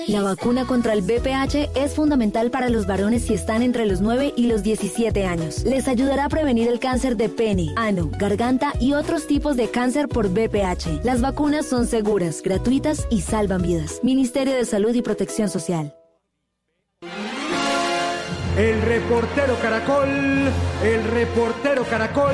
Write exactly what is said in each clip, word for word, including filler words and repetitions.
La vacuna contra el V I H es fundamental para los varones si están entre los nueve y los diecisiete años. Les ayudará a prevenir el cáncer de pene, ano, garganta y otros tipos de cáncer por V I H. Las vacunas son seguras, gratuitas y salvan vidas. Ministerio de Salud y Protección Social. El reportero Caracol, el reportero Caracol.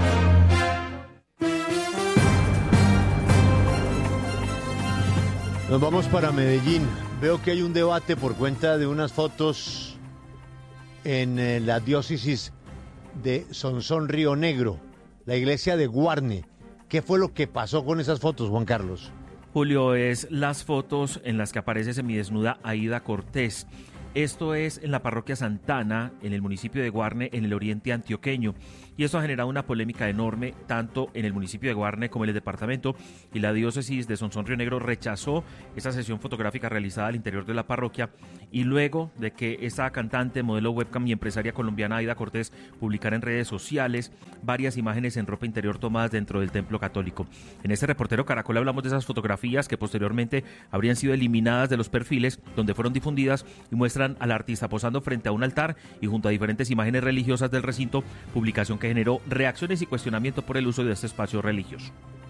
Nos vamos para Medellín. Veo que hay un debate por cuenta de unas fotos en eh, la diócesis de Sonsón Río Negro, la iglesia de Guarne. ¿Qué fue lo que pasó con esas fotos, Juan Carlos? Julio, es las fotos en las que aparece semidesnuda Aida Cortés. Esto es en la parroquia Santana, en el municipio de Guarne, en el oriente antioqueño. Y esto ha generado una polémica enorme, tanto en el municipio de Guarne como en el departamento. Y la diócesis de Sonsón Río Negro rechazó esa sesión fotográfica realizada al interior de la parroquia. Y luego de que esta cantante, modelo webcam y empresaria colombiana Aida Cortés publicara en redes sociales varias imágenes en ropa interior tomadas dentro del templo católico. En este reportero Caracol hablamos de esas fotografías que posteriormente habrían sido eliminadas de los perfiles donde fueron difundidas y muestran al artista posando frente a un altar y junto a diferentes imágenes religiosas del recinto, publicación que generó reacciones y cuestionamiento por el uso de este espacio religioso.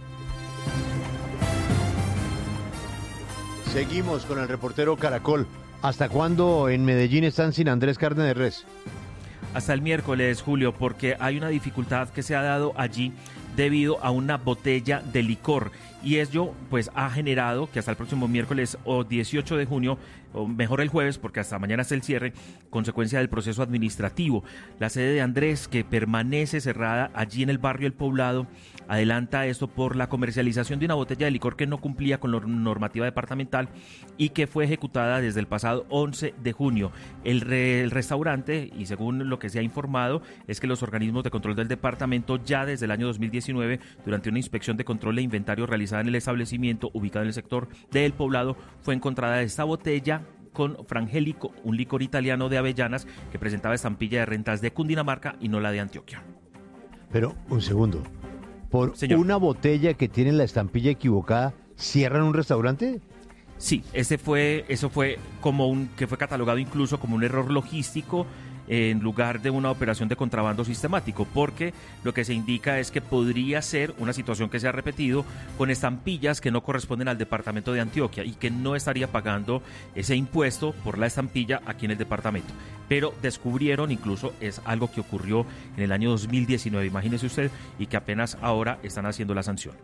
Seguimos con el reportero Caracol. ¿Hasta cuándo en Medellín están sin Andrés Carne de Res? Hasta el miércoles, Julio, porque hay una dificultad que se ha dado allí debido a una botella de licor. Y ello pues ha generado que hasta el próximo miércoles o dieciocho de junio, o mejor el jueves, porque hasta mañana es el cierre, consecuencia del proceso administrativo. La sede de Andrés, que permanece cerrada allí en el barrio El Poblado, adelanta esto por la comercialización de una botella de licor que no cumplía con la normativa departamental y que fue ejecutada desde el pasado once de junio. El, re, el restaurante, y según lo que se ha informado, es que los organismos de control del departamento ya desde el año dos mil diecinueve, durante una inspección de control de inventario realizada en el establecimiento ubicado en el sector de El Poblado, fue encontrada esta botella con Frangélico, un licor italiano de avellanas que presentaba estampilla de rentas de Cundinamarca y no la de Antioquia. Pero, un segundo, ¿por Señor. una botella que tiene la estampilla equivocada, cierran un restaurante? Sí, ese fue, eso fue como un, que fue catalogado incluso como un error logístico en lugar de una operación de contrabando sistemático, porque lo que se indica es que podría ser una situación que se ha repetido con estampillas que no corresponden al departamento de Antioquia y que no estaría pagando ese impuesto por la estampilla aquí en el departamento. Pero descubrieron, incluso es algo que ocurrió en el año dos mil diecinueve, imagínese usted, y que apenas ahora están haciendo la sanción.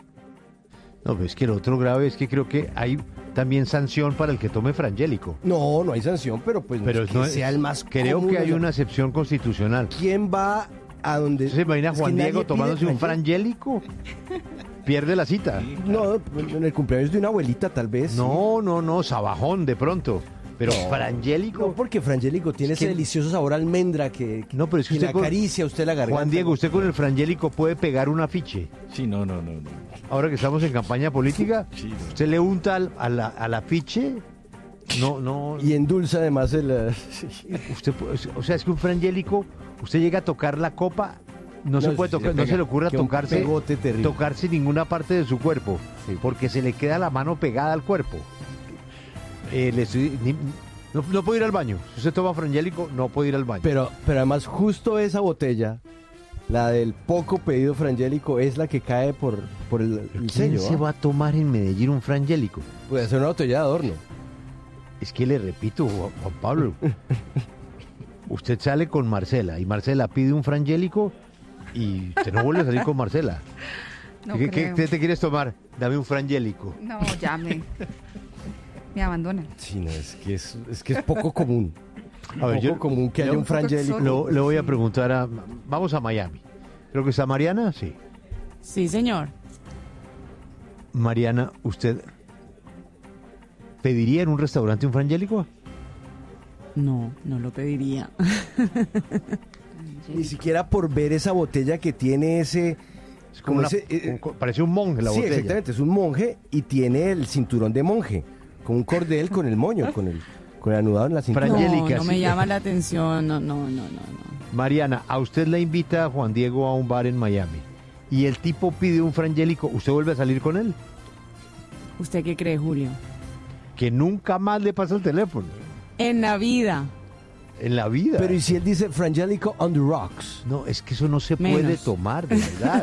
No, pero es que lo otro grave es que creo que hay también sanción para el que tome Frangélico. No, no hay sanción, pero pues Pero no es no que es- sea el más Creo común, que hay o sea, una excepción constitucional. ¿Quién va a donde? ¿Se imagina a Es que Juan nadie Diego pide tomándose un Frangélico. Frangélico? Pierde la cita. No, en el cumpleaños de una abuelita tal vez. No, no, no, sabajón de pronto. Pero No. Frangélico. No, porque Frangélico tiene Es que- ese delicioso sabor a almendra que, que, No, pero es que que usted le con- acaricia a usted la garganta. Juan Diego, usted con el Frangélico puede pegar un afiche. Sí, no, no, no, no. Ahora que estamos en campaña política, Sí, no. usted le unta al, a la- al afiche. No, no. Y endulza además el... eh, Usted, puede- o sea, es que un Frangélico, usted llega a tocar la copa, no, No, se sí, puede sí tocar, se no pega. se le ocurra Queda un tocarse, pegote terrible. tocarse ninguna parte de su cuerpo, Sí. porque se le queda la mano pegada al cuerpo. Eh, le estoy- ni- no, no puede ir al baño. Si usted toma Frangélico, no puede ir al baño. Pero, pero además justo esa botella, la del poco pedido Frangélico, es la que cae por, por el, el ¿Quién sello. se ¿ah? va a tomar en Medellín un Frangélico? Puede ser una botella de adorno. Es que le repito, Juan Juan Pablo, usted sale con Marcela y Marcela pide un Frangélico y usted no vuelve a salir con Marcela. No ¿Qué, qué- creo. qué te quieres tomar? Dame un Frangélico. No, ya me, me abandonan. Sí, no, es que es, es que es poco común. A ver, poco yo común que haya yo- un Frangélico. lo- le voy a preguntar a... Vamos a Miami. Creo que está Mariana, sí. Sí, señor. Mariana, ¿usted pediría en un restaurante un Frangélico? No, no lo pediría. Ni siquiera por ver esa botella que tiene ese... Es como como una- ese, eh, un- parece un monje la sí, botella. exactamente, es un monje y tiene el cinturón de monje, con un cordel con el moño, con el, con el anudado en la cintura. No, Frangélica, no sí. me llama la atención. No, no, no, no, no. Mariana, a usted la invita a Juan Diego a un bar en Miami y el tipo pide un Frangélico, ¿usted vuelve a salir con él? ¿Usted qué cree, Julio? que nunca más le pasa el teléfono. En la vida. En la vida. Pero ¿y si él dice Frangélico on the rocks? No, es que eso no se Menos. puede tomar, de verdad.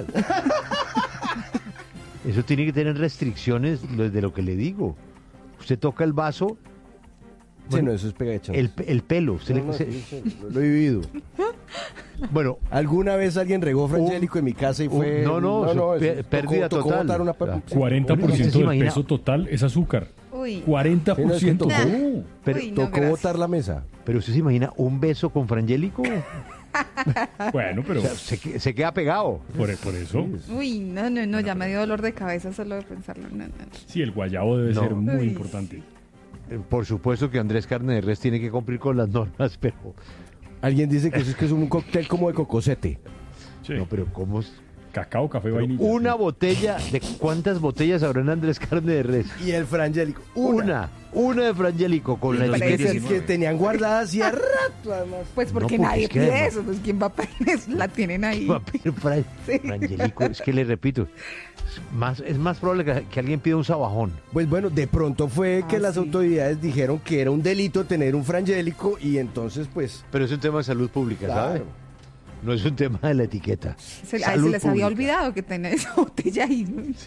Eso tiene que tener restricciones lo- de lo que le digo. Usted toca el vaso, Sí, Bueno, no, eso es pegachón. el, el pelo. Usted No, le- no, se- sí, sí, lo, lo he vivido. bueno, ¿Alguna vez alguien regó Frangélico en mi casa y un- fue... no, no, eso eso pe- pérdida tocó, total. Tocó botar una pa- Ah. sí. cuarenta por ¿Usted ciento se del imagina? peso total es azúcar. Uy. cuarenta por ciento. Sí, no, es que No. pero, Uy, no, Tocó gracias. botar la mesa. pero usted se imagina un beso con Frangélico, Bueno, pero o sea, se, que- se queda pegado. por, por eso, Uy, no, no, no, ya me dio dolor de cabeza solo de pensarlo. No, no, no. sí, el guayabo debe No. ser muy Uy. importante. Eh, Por supuesto que Andrés Carne de Res tiene que cumplir con las normas, pero Alguien dice que eso es que es un cóctel como de cocosete. Sí. no, pero ¿cómo es? Cacao, café, Pero vainilla. una sí. botella, ¿de cuántas botellas habrá en Andrés Carne de Res? Y el Frangélico. Una, una de Frangélico con la Y Pero etiqueta. ese Que, es que tenían guardadas hacía rato, además. Pues porque porque nadie es que pide además- eso, pues quién va a pedir eso? La tienen ahí. Va a pedir Fra- Sí. Frangélico, es que le repito, es más, es más probable que, que alguien pida un sabajón. Pues bueno, de pronto fue que Ah, las sí. autoridades dijeron que era un delito tener un Frangélico y entonces pues... Pero es un tema de salud pública, ¿sabe? Claro. No es un tema de la etiqueta. Se, ay, Salud se les había pública. olvidado que tenía esa botella ahí.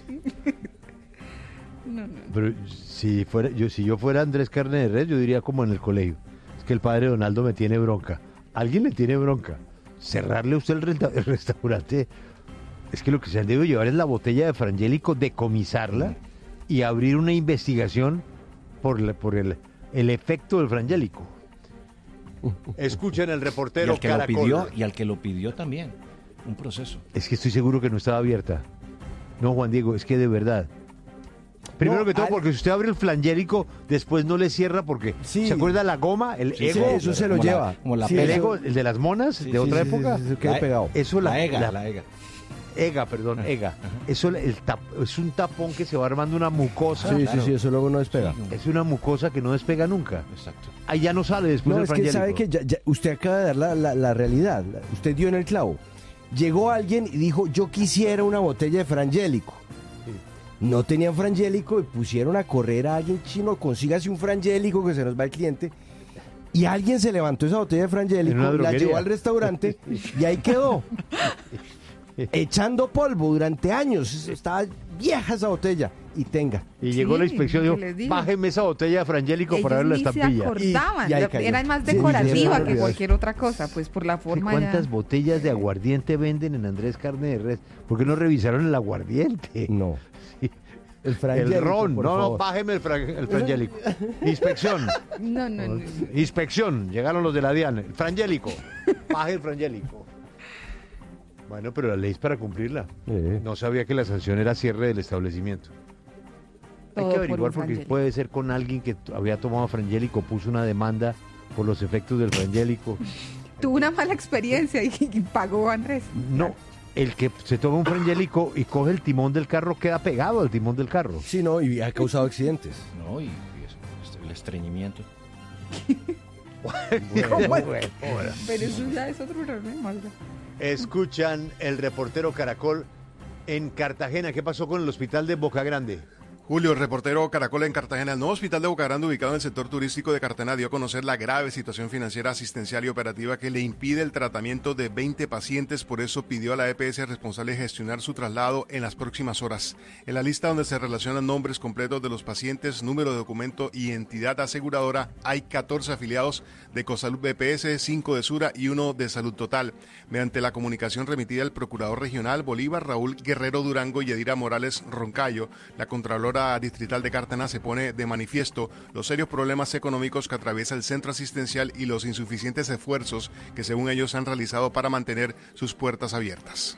No, no. Pero si fuera, yo, si yo fuera Andrés Carne de Res, yo diría como en el colegio. Es que el padre Donaldo me tiene bronca. Alguien le tiene bronca. Cerrarle a usted el, renta- el restaurante. Es que lo que se debe llevar es la botella de Frangélico, decomisarla y abrir una investigación por, la- por el, el efecto del Frangélico. Escuchen el Y reportero al que lo Caracol. pidió, y al que lo pidió también. Un proceso. Es que estoy seguro que no estaba abierta. No, Juan Diego, es que de verdad. Primero No, que todo, al- porque si usted abre el Frangélico, después no le cierra porque... Sí. ¿Se acuerda la goma? El Sí, ego. eso se lo Como la- lleva. como la Sí, el pela. ego, el de las monas Sí, de sí, otra sí, sí, época. sí, sí, queda La- pegado. Eso la, La EGA, la- la EGA. EGA, perdón, EGA. Eso el tap- es un tapón que se va armando una mucosa. Sí, claro. sí, sí, eso luego no despega. Sí, Es una mucosa que no despega nunca. Exacto. Ahí ya no sale después No, del es que sabe Frangélico. que ya- ya- usted acaba de dar la, la- la realidad. Usted dio en el clavo. Llegó alguien y dijo, yo quisiera una botella de Frangélico. No tenían Frangélico y pusieron a correr a alguien chino, consígase un Frangélico que se nos va el cliente. Y alguien se levantó esa botella de Frangélico, En una la droguería. llevó al restaurante y ahí quedó. Echando polvo durante años. Estaba vieja esa botella. Y tenga. Y llegó Sí, la inspección y ¿qué dijo, les digo? bájeme esa botella de Frangélico para ver Ellos la ni se estampilla. acordaban, Y- y ahí cayó. era más Sí, sí, decorativa sí, que sí. cualquier otra cosa, pues por la Sí, forma ¿Cuántas ya. botellas de aguardiente venden en Andrés Carne de Res? ¿Por qué no revisaron el aguardiente? No. Sí. El El Frangélico, ron. por No, no, favor. bájeme el, fra- el Frangélico. Inspección. No, no, no. Inspección. Llegaron los de la DIAN. El Frangélico. Baje el Frangélico. Bueno, pero la ley es para cumplirla. Sí. No sabía que la sanción era cierre del establecimiento. Hay Todo que por averiguar un porque Frangélico. puede ser con alguien que t- había tomado Frangélico, puso una demanda por los efectos del Frangélico. Tuvo una mala experiencia y, y pagó Andrés. No, el que se toma un Frangélico y coge el timón del carro queda pegado al timón del carro. Sí, no, y ha causado accidentes. No, y, y eso, el estreñimiento. ¿Cómo es? Pero eso ya es otro problema. ¿verdad? Escuchan el reportero Caracol en Cartagena. ¿Qué pasó con el hospital de Boca Grande? Julio, reportero Caracol en Cartagena. El nuevo hospital de Boca Grande, ubicado en el sector turístico de Cartagena, dio a conocer la grave situación financiera, asistencial y operativa que le impide el tratamiento de veinte pacientes. Por eso pidió a la E P S responsable gestionar su traslado en las próximas horas. En la lista donde se relacionan nombres completos de los pacientes, número de documento y entidad aseguradora, hay catorce afiliados de Cosalud B P S, cinco de Sura y uno de Salud Total. Mediante la comunicación remitida al Procurador Regional Bolívar, Raúl Guerrero Durango y Edira Morales Roncayo, la Contralora Distrital de Cartagena se pone de manifiesto los serios problemas económicos que atraviesa el centro asistencial y los insuficientes esfuerzos que según ellos han realizado para mantener sus puertas abiertas.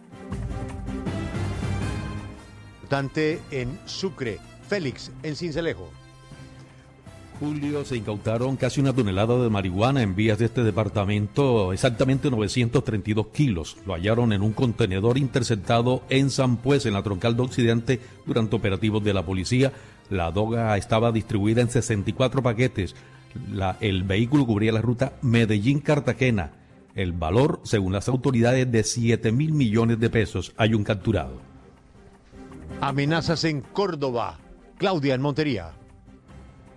Importante en Sucre. Félix, en Cincelejo. Julio, se incautaron casi una tonelada de marihuana en vías de este departamento, exactamente novecientos treinta y dos kilos. Lo hallaron en un contenedor interceptado en San Pues, en la Troncal de Occidente, durante operativos de la policía. La droga estaba distribuida en sesenta y cuatro paquetes. La- el vehículo cubría la ruta Medellín-Cartagena. El valor, según las autoridades, de siete mil millones de pesos. Hay un capturado. Amenazas en Córdoba. Claudia, en Montería.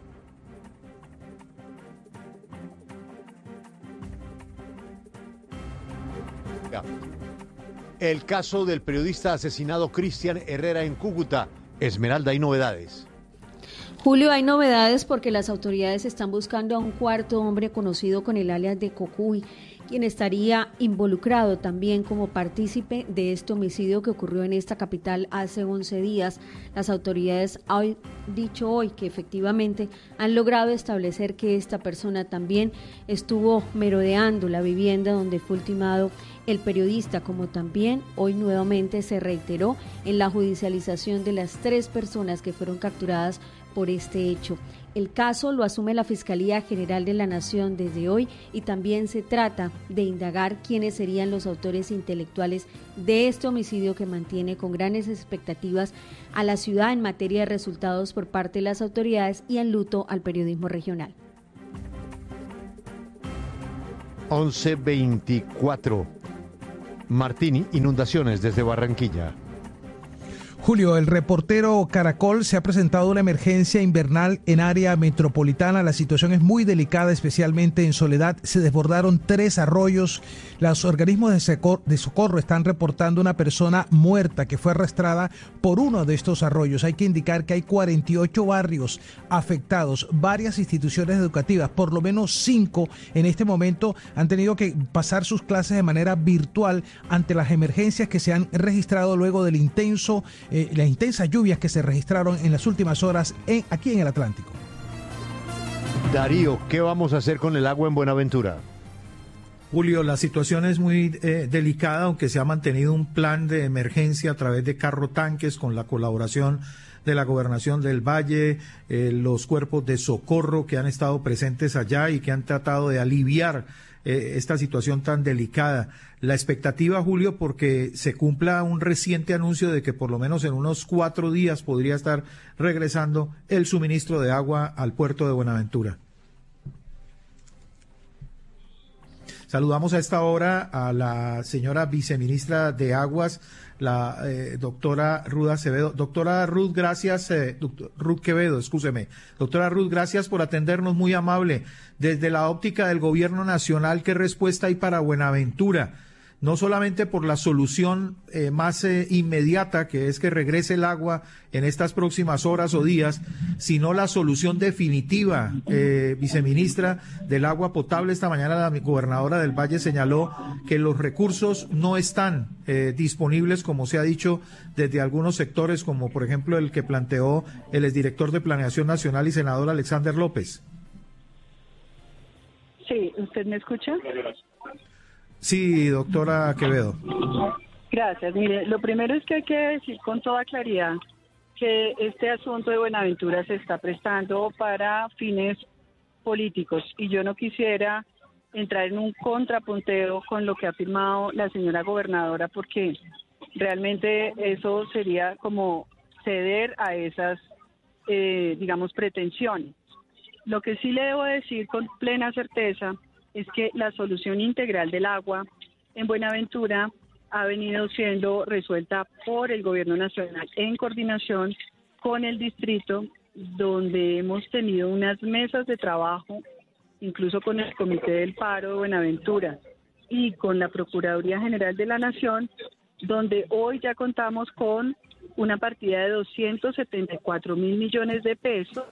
Oiga, el caso del periodista asesinado Cristian Herrera en Cúcuta. Esmeralda, hay novedades. Julio, hay novedades porque las autoridades están buscando a un cuarto hombre conocido con el alias de Cocuy, quien estaría involucrado también como partícipe de este homicidio que ocurrió en esta capital hace once días. Las autoridades han dicho hoy que efectivamente han logrado establecer que esta persona también estuvo merodeando la vivienda donde fue ultimado el periodista, como también hoy nuevamente se reiteró en la judicialización de las tres personas que fueron capturadas por este hecho. El caso lo asume la Fiscalía General de la Nación desde hoy y también se trata de indagar quiénes serían los autores intelectuales de este homicidio que mantiene con grandes expectativas a la ciudad en materia de resultados por parte de las autoridades y en luto al periodismo regional. once veinticuatro. Martini, inundaciones desde Barranquilla. Julio, el reportero Caracol, se ha presentado una emergencia invernal en área metropolitana. La situación es muy delicada, especialmente en Soledad. Se desbordaron tres arroyos. Los organismos de socorro están reportando una persona muerta que fue arrastrada por uno de estos arroyos. Hay que indicar que hay cuarenta y ocho barrios afectados. Varias instituciones educativas, por lo menos cinco en este momento, han tenido que pasar sus clases de manera virtual ante las emergencias que se han registrado luego del intenso Eh, las intensas lluvias que se registraron en las últimas horas en, aquí en el Atlántico. Darío, ¿qué vamos a hacer con el agua en Buenaventura? Julio, la situación es muy eh, delicada, aunque se ha mantenido un plan de emergencia a través de carro tanques con la colaboración de la Gobernación del Valle, eh, los cuerpos de socorro que han estado presentes allá y que han tratado de aliviar eh, esta situación tan delicada. La expectativa, Julio, porque se cumpla un reciente anuncio de que por lo menos en unos cuatro días podría estar regresando el suministro de agua al puerto de Buenaventura. Saludamos a esta hora a la señora viceministra de Aguas, la eh, doctora Ruth Acevedo. Doctora Ruth, gracias, eh, doctor, Ruth Quevedo, excúseme. Doctora Ruth, gracias por atendernos, muy amable. Desde la óptica del Gobierno Nacional, ¿qué respuesta hay para Buenaventura? No solamente por la solución eh, más eh, inmediata, que es que regrese el agua en estas próximas horas o días, sino la solución definitiva. Eh, viceministra del agua potable, esta mañana la gobernadora del Valle señaló que los recursos no están eh, disponibles, como se ha dicho desde algunos sectores, como por ejemplo el que planteó el exdirector de Planeación Nacional y senador Alexander López. Sí, ¿usted me escucha? Sí, doctora Quevedo. Gracias. Mire, lo primero es que hay que decir con toda claridad que este asunto de Buenaventura se está prestando para fines políticos y yo no quisiera entrar en un contrapunteo con lo que ha afirmado la señora gobernadora, porque realmente eso sería como ceder a esas, eh, digamos, pretensiones. Lo que sí le debo decir con plena certeza es que la solución integral del agua en Buenaventura ha venido siendo resuelta por el Gobierno Nacional en coordinación con el distrito, donde hemos tenido unas mesas de trabajo, incluso con el Comité del Paro de Buenaventura y con la Procuraduría General de la Nación, donde hoy ya contamos con una partida de doscientos setenta y cuatro mil millones de pesos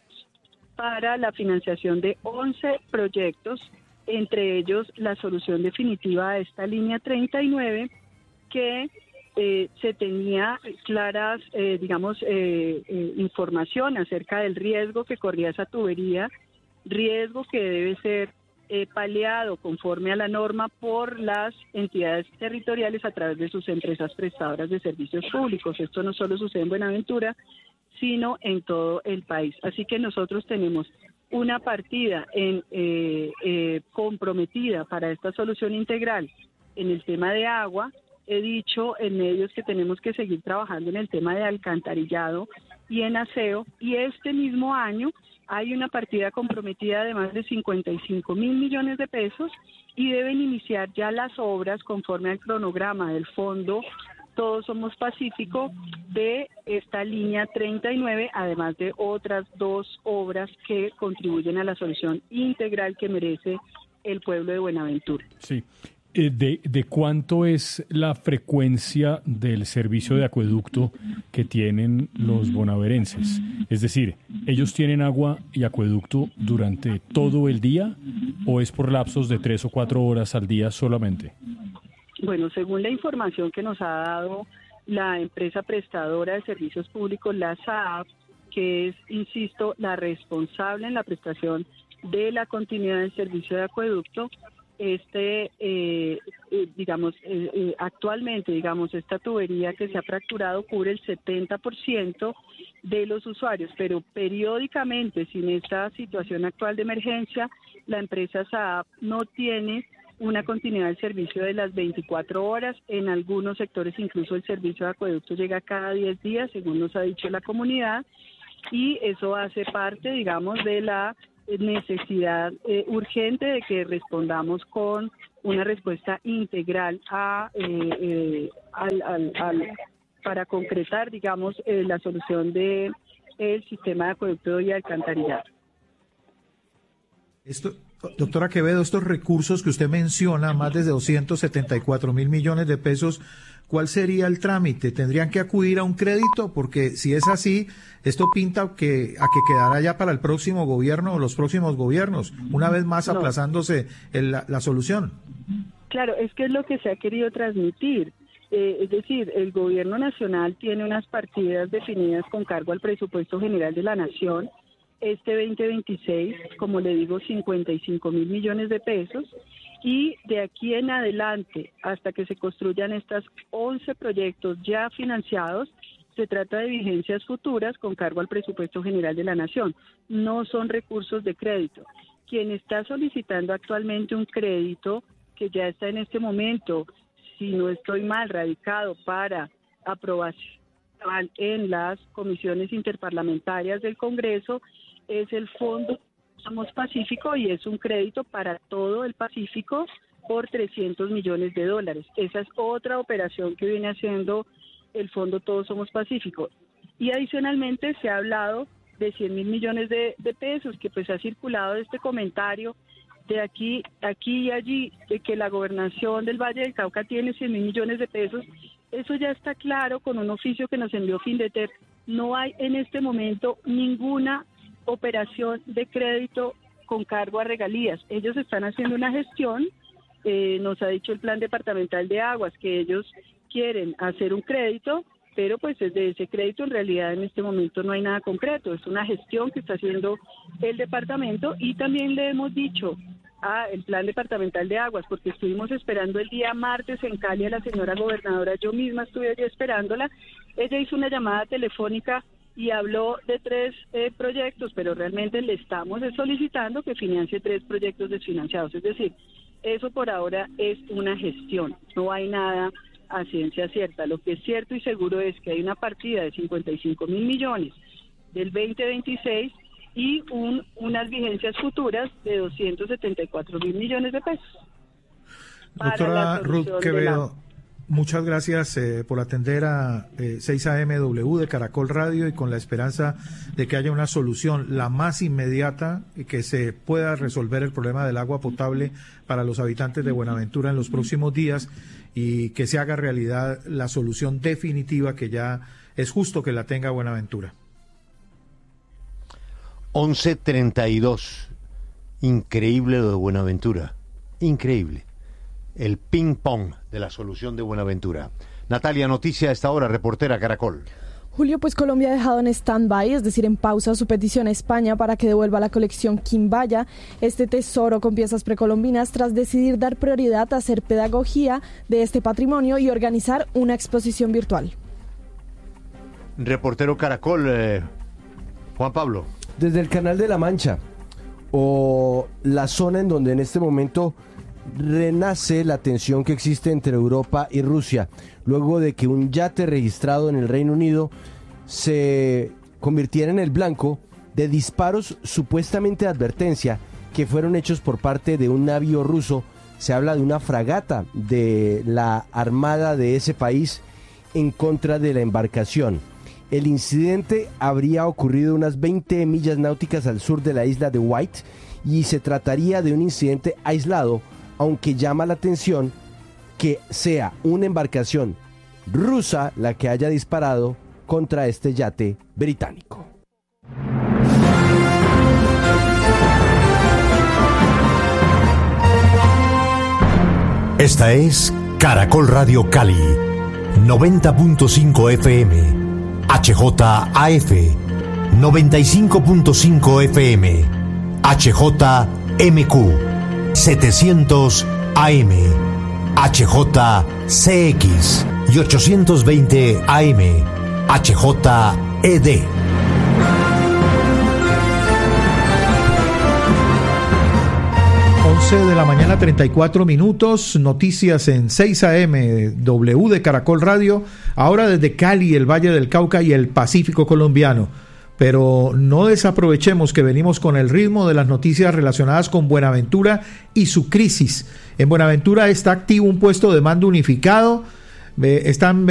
para la financiación de once proyectos, entre ellos la solución definitiva a esta línea treinta y nueve, que eh, se tenía claras, eh, digamos, eh, eh, información acerca del riesgo que corría esa tubería, riesgo que debe ser eh, paliado conforme a la norma por las entidades territoriales a través de sus empresas prestadoras de servicios públicos. Esto no solo sucede en Buenaventura, sino en todo el país. Así que nosotros tenemos una partida en, eh, eh, comprometida para esta solución integral en el tema de agua. He dicho en medios que tenemos que seguir trabajando en el tema de alcantarillado y en aseo, y este mismo año hay una partida comprometida de más de cincuenta y cinco mil millones de pesos y deben iniciar ya las obras conforme al cronograma del Fondo Todos Somos Pacífico de esta línea treinta y nueve, además de otras dos obras que contribuyen a la solución integral que merece el pueblo de Buenaventura. Sí. Eh, de, ¿De cuánto es la frecuencia del servicio de acueducto que tienen los bonaverenses? Es decir, ¿ellos tienen agua y acueducto durante todo el día o es por lapsos de tres o cuatro horas al día solamente? Bueno, según la información que nos ha dado la empresa prestadora de servicios públicos, la S A A P, que es, insisto, la responsable en la prestación de la continuidad del servicio de acueducto, este, eh, eh, digamos, eh, eh, actualmente, digamos, esta tubería que se ha fracturado cubre el setenta por ciento de los usuarios, pero periódicamente, sin esta situación actual de emergencia, la empresa S A A P no tiene una continuidad del servicio de las veinticuatro horas. En algunos sectores incluso el servicio de acueducto llega cada diez días, según nos ha dicho la comunidad, y eso hace parte, digamos, de la necesidad eh, urgente de que respondamos con una respuesta integral a, eh, eh, al, al, al, para concretar, digamos, eh, la solución de el sistema de acueducto y alcantarillado. Esto, doctora Quevedo, estos recursos que usted menciona, más de doscientos setenta y cuatro mil millones de pesos, ¿cuál sería el trámite? ¿Tendrían que acudir a un crédito? Porque si es así, esto pinta que, a que quedará ya para el próximo gobierno o los próximos gobiernos, una vez más No. aplazándose el, la, la solución. Claro, es que es lo que se ha querido transmitir. Eh, es decir, el gobierno nacional tiene unas partidas definidas con cargo al presupuesto general de la nación. Este veinte veintiséis, como le digo, cincuenta y cinco mil millones de pesos. Y de aquí en adelante, hasta que se construyan estos once proyectos ya financiados, se trata de vigencias futuras con cargo al presupuesto general de la nación. No son recursos de crédito. Quien está solicitando actualmente un crédito, que ya está en este momento, si no estoy mal, radicado para aprobación en las comisiones interparlamentarias del Congreso, es el Fondo Somos Pacífico, y es un crédito para todo el Pacífico por trescientos millones de dólares. Esa es otra operación que viene haciendo el Fondo Todos Somos Pacífico. Y adicionalmente se ha hablado de cien mil millones de, de pesos, que pues ha circulado este comentario de aquí, aquí y allí, de que la gobernación del Valle del Cauca tiene cien mil millones de pesos. Eso ya está claro con un oficio que nos envió Findeter. No hay en este momento ninguna operación de crédito con cargo a regalías. Ellos están haciendo una gestión, eh, nos ha dicho el Plan Departamental de Aguas que ellos quieren hacer un crédito, pero pues desde ese crédito en realidad en este momento no hay nada concreto, es una gestión que está haciendo el departamento. Y también le hemos dicho a el Plan Departamental de Aguas, porque estuvimos esperando el día martes en Cali a la señora gobernadora, yo misma estuve allí esperándola, ella hizo una llamada telefónica y habló de tres eh, proyectos, pero realmente le estamos solicitando que financie tres proyectos desfinanciados. Es decir, eso por ahora es una gestión, no hay nada a ciencia cierta. Lo que es cierto y seguro es que hay una partida de cincuenta y cinco mil millones del veinte veintiséis y un, unas vigencias futuras de doscientos setenta y cuatro mil millones de pesos. Doctora Ruth Quevedo, muchas gracias eh, por atender a eh, seis A M W de Caracol Radio, y con la esperanza de que haya una solución la más inmediata y que se pueda resolver el problema del agua potable para los habitantes de Buenaventura en los próximos días, y que se haga realidad la solución definitiva que ya es justo que la tenga Buenaventura. once treinta y dos. Increíble lo de Buenaventura. Increíble. El ping-pong de la solución de Buenaventura. Natalia, noticia a esta hora, reportera Caracol. Julio, pues Colombia ha dejado en stand-by, es decir, en pausa, su petición a España para que devuelva la colección Quimbaya, este tesoro con piezas precolombinas, tras decidir dar prioridad a hacer pedagogía de este patrimonio y organizar una exposición virtual. Reportero Caracol, eh, Juan Pablo. Desde el Canal de la Mancha, o la zona en donde en este momento renace la tensión que existe entre Europa y Rusia, luego de que un yate registrado en el Reino Unido se convirtiera en el blanco de disparos supuestamente de advertencia que fueron hechos por parte de un navío ruso. Se habla de una fragata de la armada de ese país en contra de la embarcación. El incidente habría ocurrido unas veinte millas náuticas al sur de la isla de White y se trataría de un incidente aislado, aunque llama la atención que sea una embarcación rusa la que haya disparado contra este yate británico. Esta es Caracol Radio Cali, noventa punto cinco F M, H J A F, noventa y cinco punto cinco F M, H J M Q, setecientos A M, H J C X y ochocientos veinte A M, H J E D. once de la mañana, treinta y cuatro minutos, noticias en seis A M, W de Caracol Radio, ahora desde Cali, el Valle del Cauca y el Pacífico colombiano. Pero no desaprovechemos que venimos con el ritmo de las noticias relacionadas con Buenaventura y su crisis. En Buenaventura está activo un puesto de mando unificado, eh, están